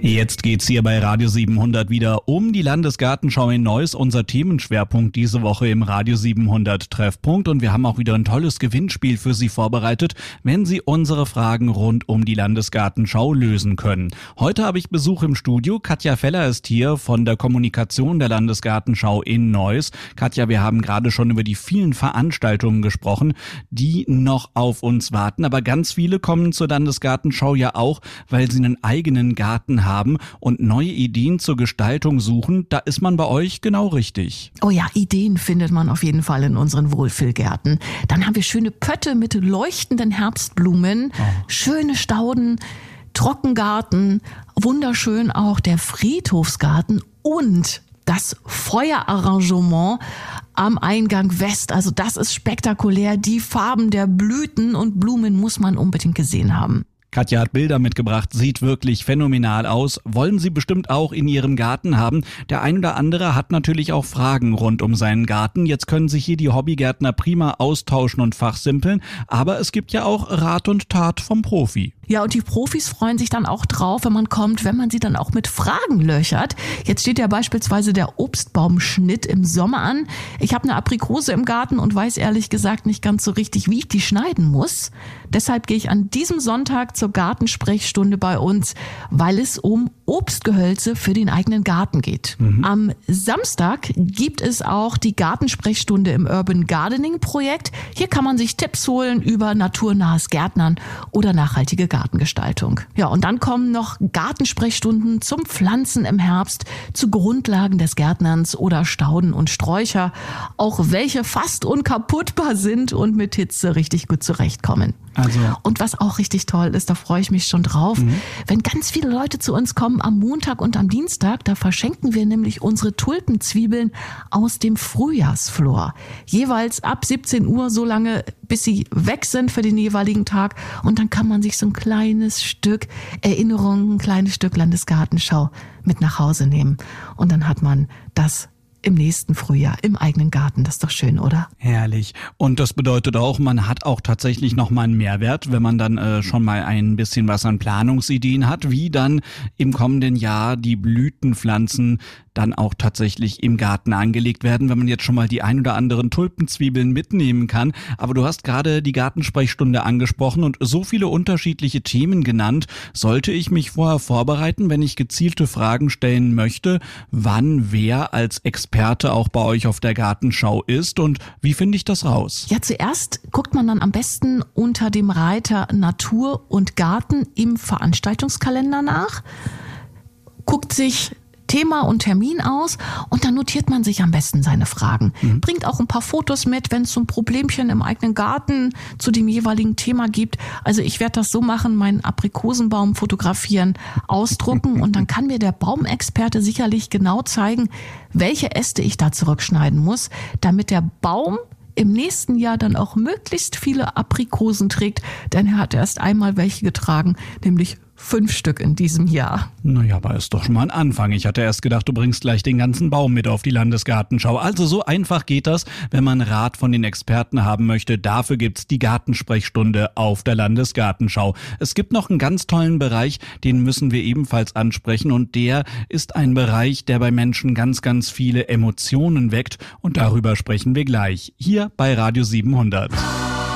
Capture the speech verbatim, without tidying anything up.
Jetzt geht's hier bei Radio siebenhundert wieder um die Landesgartenschau in Neuss, unser Themenschwerpunkt diese Woche im Radio siebenhundert Treffpunkt, und wir haben auch wieder ein tolles Gewinnspiel für Sie vorbereitet, wenn Sie unsere Fragen rund um die Landesgartenschau lösen können. Heute habe ich Besuch im Studio. Katja Feller ist hier von der Kommunikation der Landesgartenschau in Neuss. Katja, wir haben gerade schon über die vielen Veranstaltungen gesprochen, die noch auf uns warten, aber ganz viele kommen zur Landesgartenschau ja auch, weil sie einen eigenen Garten haben. haben und neue Ideen zur Gestaltung suchen, da ist man bei euch genau richtig. Oh ja, Ideen findet man auf jeden Fall in unseren Wohlfühlgärten. Dann haben wir schöne Pötte mit leuchtenden Herbstblumen, oh. schöne Stauden, Trockengarten, wunderschön auch der Friedhofsgarten und das Feuerarrangement am Eingang West. Also das ist spektakulär. Die Farben der Blüten und Blumen muss man unbedingt gesehen haben. Katja hat Bilder mitgebracht, sieht wirklich phänomenal aus. Wollen Sie bestimmt auch in Ihrem Garten haben. Der ein oder andere hat natürlich auch Fragen rund um seinen Garten. Jetzt können sich hier die Hobbygärtner prima austauschen und fachsimpeln. Aber es gibt ja auch Rat und Tat vom Profi. Ja, und die Profis freuen sich dann auch drauf, wenn man kommt, wenn man sie dann auch mit Fragen löchert. Jetzt steht ja beispielsweise der Obstbaumschnitt im Sommer an. Ich habe eine Aprikose im Garten und weiß ehrlich gesagt nicht ganz so richtig, wie ich die schneiden muss. Deshalb gehe ich an diesem Sonntag zur Gartensprechstunde bei uns, weil es um Obstgehölze für den eigenen Garten geht. Mhm. Am Samstag gibt es auch die Gartensprechstunde im Urban Gardening Projekt. Hier kann man sich Tipps holen über naturnahes Gärtnern oder nachhaltige Gartengestaltung. Ja, und dann kommen noch Gartensprechstunden zum Pflanzen im Herbst, zu Grundlagen des Gärtnerns oder Stauden und Sträucher, auch welche fast unkaputtbar sind und mit Hitze richtig gut zurechtkommen. Also. Und was auch richtig toll ist, da freue ich mich schon drauf, mhm. wenn ganz viele Leute zu uns kommen am Montag und am Dienstag, da verschenken wir nämlich unsere Tulpenzwiebeln aus dem Frühjahrsflor. Jeweils ab siebzehn Uhr, so lange, bis sie weg sind für den jeweiligen Tag. Und dann kann man sich so ein kleines Stück Erinnerung, ein kleines Stück Landesgartenschau mit nach Hause nehmen. Und dann hat man das im nächsten Frühjahr im eigenen Garten. Das ist doch schön, oder? Herrlich. Und das bedeutet auch, man hat auch tatsächlich nochmal einen Mehrwert, wenn man dann äh, schon mal ein bisschen was an Planungsideen hat, wie dann im kommenden Jahr die Blütenpflanzen dann auch tatsächlich im Garten angelegt werden, wenn man jetzt schon mal die ein oder anderen Tulpenzwiebeln mitnehmen kann. Aber du hast gerade die Gartensprechstunde angesprochen und so viele unterschiedliche Themen genannt. Sollte ich mich vorher vorbereiten, wenn ich gezielte Fragen stellen möchte, wann wer als Experte auch bei euch auf der Gartenschau ist, und wie finde ich das raus? Ja, zuerst guckt man dann am besten unter dem Reiter Natur und Garten im Veranstaltungskalender nach, guckt sich Thema und Termin aus und dann notiert man sich am besten seine Fragen. Mhm. Bringt auch ein paar Fotos mit, wenn es so ein Problemchen im eigenen Garten zu dem jeweiligen Thema gibt. Also ich werde das so machen, meinen Aprikosenbaum fotografieren, ausdrucken und dann kann mir der Baumexperte sicherlich genau zeigen, welche Äste ich da zurückschneiden muss, damit der Baum im nächsten Jahr dann auch möglichst viele Aprikosen trägt, denn er hat erst einmal welche getragen, nämlich fünf Stück in diesem Jahr. Naja, aber ist doch schon mal ein Anfang. Ich hatte erst gedacht, du bringst gleich den ganzen Baum mit auf die Landesgartenschau. Also so einfach geht das, wenn man Rat von den Experten haben möchte. Dafür gibt's die Gartensprechstunde auf der Landesgartenschau. Es gibt noch einen ganz tollen Bereich, den müssen wir ebenfalls ansprechen, und der ist ein Bereich, der bei Menschen ganz, ganz viele Emotionen weckt, und darüber sprechen wir gleich hier bei Radio siebenhundert.